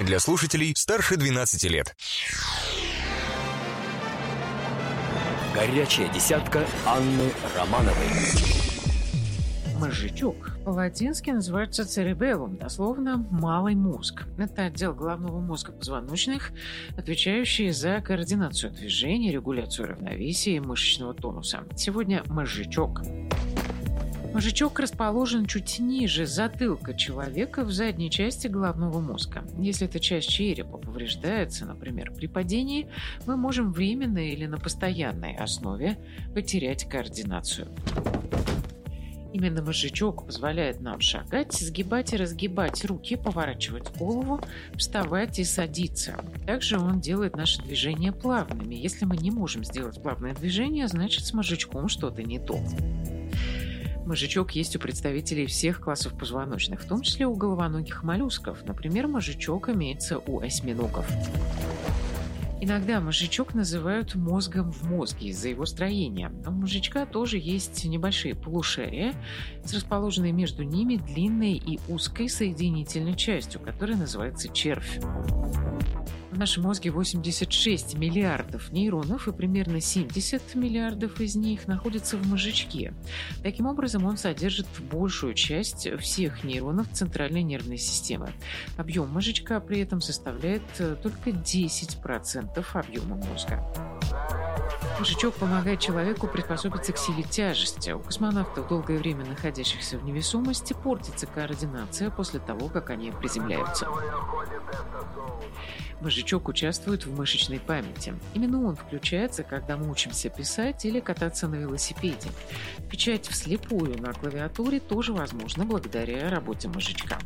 для слушателей старше 12 лет. Горячая десятка Анны Романовой. Мозжечок по-латински называется cerebellum, дословно «малый мозг». Это отдел головного мозга позвоночных, отвечающий за координацию движения, регуляцию равновесия и мышечного тонуса. Сегодня мозжечок. Мозжечок расположен чуть ниже затылка человека в задней части головного мозга. Если эта часть черепа повреждается, например, при падении, мы можем временно или на постоянной основе потерять координацию. Именно мозжечок позволяет нам шагать, сгибать и разгибать руки, поворачивать голову, вставать и садиться. Также он делает наши движения плавными. Если мы не можем сделать плавное движение, значит с мозжечком что-то не то. Мозжечок есть у представителей всех классов позвоночных, в том числе у головоногих моллюсков. Например, мозжечок имеется у осьминогов. Иногда мозжечок называют мозгом в мозге из-за его строения. У мозжечка тоже есть небольшие полушария с расположенной между ними длинной и узкой соединительной частью, которая называется червь. В нашем мозге 86 миллиардов нейронов, и примерно 70 миллиардов из них находятся в мозжечке. Таким образом, он содержит большую часть всех нейронов центральной нервной системы. Объем мозжечка при этом составляет только 10% объема мозга. Мозжечок помогает человеку приспособиться к силе тяжести. У космонавтов, долгое время находящихся в невесомости, портится координация после того, как они приземляются. Мозжечок участвует в мышечной памяти. Именно он включается, когда мы учимся писать или кататься на велосипеде. Печать вслепую на клавиатуре тоже возможна благодаря работе мозжечка.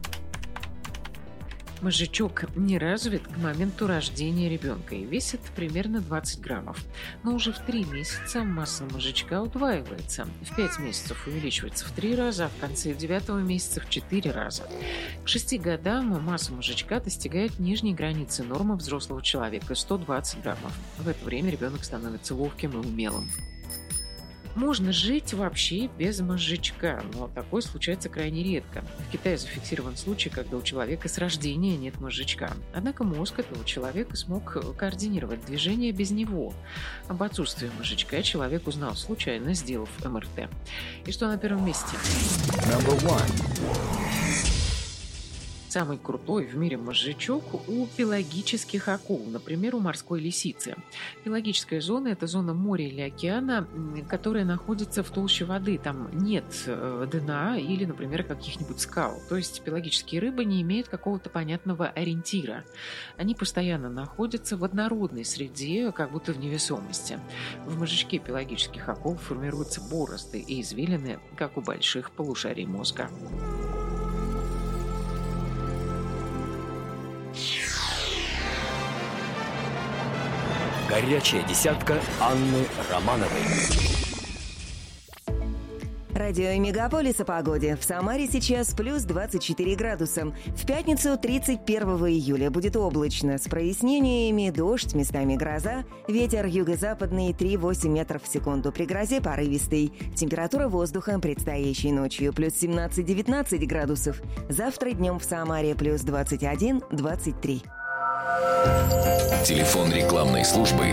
Мозжечок не развит к моменту рождения ребенка и весит примерно 20 граммов. Но уже в 3 месяца масса мозжечка удваивается. В 5 месяцев увеличивается в 3 раза, а в конце 9-го месяца в 4 раза. К 6 годам масса мозжечка достигает нижней границы нормы взрослого человека – 120 граммов. В это время ребенок становится ловким и умелым. Можно жить вообще без мозжечка, но такое случается крайне редко. В Китае зафиксирован случай, когда у человека с рождения нет мозжечка. Однако мозг этого человека смог координировать движение без него. Об отсутствии мозжечка человек узнал случайно, сделав МРТ. И что на первом месте? Самый крутой в мире мозжечок у пелагических акул, например, у морской лисицы. Пелагическая зона – это зона моря или океана, которая находится в толще воды. Там нет дна или, например, каких-нибудь скал. То есть пелагические рыбы не имеют какого-то понятного ориентира. Они постоянно находятся в однородной среде, как будто в невесомости. В мозжечке пелагических акул формируются борозды и извилины, как у больших полушарий мозга. Горячая десятка Анны Романовой. Радио Мегаполис о погоде. В Самаре сейчас плюс 24 градуса. В пятницу, 31 июля, будет облачно. С прояснениями, дождь, местами гроза. Ветер юго-западный 3,8 метров в секунду. При грозе порывистый. Температура воздуха предстоящей ночью плюс 17-19 градусов. Завтра днем в Самаре плюс 21-23. Телефон рекламной службы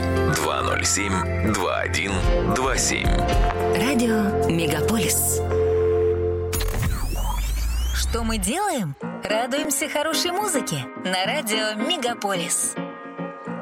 207-2127. Радио Мегаполис. Что мы делаем? Радуемся хорошей музыке на радио Мегаполис.